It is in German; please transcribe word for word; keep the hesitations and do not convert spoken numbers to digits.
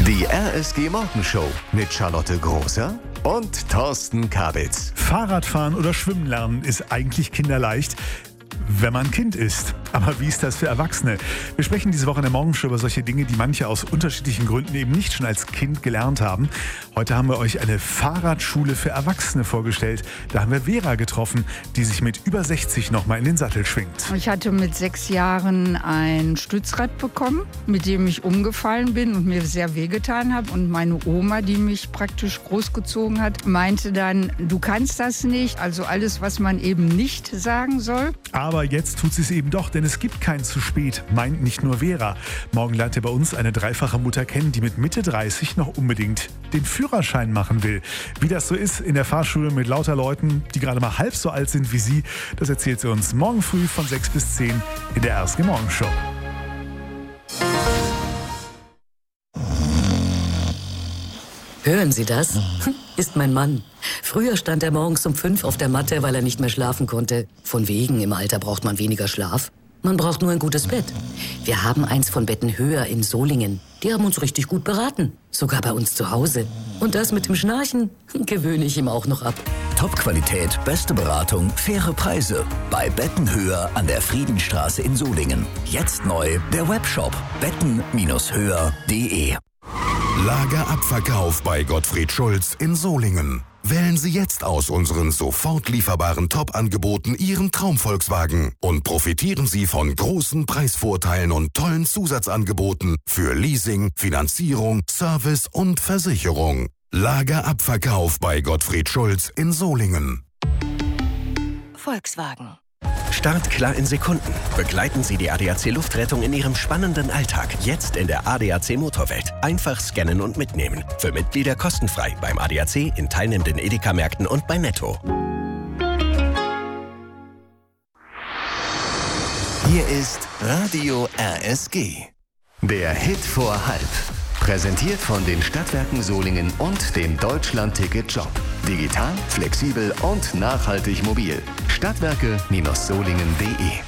Die R S G Morgenshow mit Charlotte Großer und Thorsten Kabitz. Fahrradfahren oder Schwimmen lernen ist eigentlich kinderleicht, wenn man Kind ist. Aber wie ist das für Erwachsene? Wir sprechen diese Woche in der Morgenshow über solche Dinge, die manche aus unterschiedlichen Gründen eben nicht schon als Kind gelernt haben. Heute haben wir euch eine Fahrradschule für Erwachsene vorgestellt. Da haben wir Vera getroffen, die sich mit über sechzig nochmal in den Sattel schwingt. Ich hatte mit sechs Jahren ein Stützrad bekommen, mit dem ich umgefallen bin und mir sehr wehgetan habe. Und meine Oma, die mich praktisch großgezogen hat, meinte dann, du kannst das nicht. Also alles, was man eben nicht sagen soll. Aber jetzt tut sie es eben doch, denn es gibt kein zu spät, meint nicht nur Vera. Morgen lernt ihr bei uns eine dreifache Mutter kennen, die mit Mitte dreißig noch unbedingt den Führerschein machen will. Wie das so ist in der Fahrschule mit lauter Leuten, die gerade mal halb so alt sind wie sie, das erzählt sie uns morgen früh von sechs bis zehn in der R S G Morgenshow. Hören Sie das? Ist mein Mann. Früher stand er morgens um fünf auf der Matte, weil er nicht mehr schlafen konnte. Von wegen, im Alter braucht man weniger Schlaf. Man braucht nur ein gutes Bett. Wir haben eins von Betten höher in Solingen. Die haben uns richtig gut beraten. Sogar bei uns zu Hause. Und das mit dem Schnarchen gewöhne ich ihm auch noch ab. Top-Qualität, beste Beratung, faire Preise. Bei Bettenhöher an der Friedenstraße in Solingen. Jetzt neu der Webshop betten höher punkt de. Lagerabverkauf bei Gottfried Schulz in Solingen. Wählen Sie jetzt aus unseren sofort lieferbaren Top-Angeboten Ihren Traum-Volkswagen und profitieren Sie von großen Preisvorteilen und tollen Zusatzangeboten für Leasing, Finanzierung, Service und Versicherung. Lagerabverkauf bei Gottfried Schulz in Solingen. Volkswagen. Startklar in Sekunden. Begleiten Sie die A D A C Luftrettung in Ihrem spannenden Alltag. Jetzt in der A D A C Motorwelt. Einfach scannen und mitnehmen. Für Mitglieder kostenfrei beim A D A C, in teilnehmenden Edeka-Märkten und bei Netto. Hier ist Radio R S G. Der Hit vor halb. Präsentiert von den Stadtwerken Solingen und dem Deutschland-Ticket-Job. Digital, flexibel und nachhaltig mobil. Stadtwerke Solingen punkt de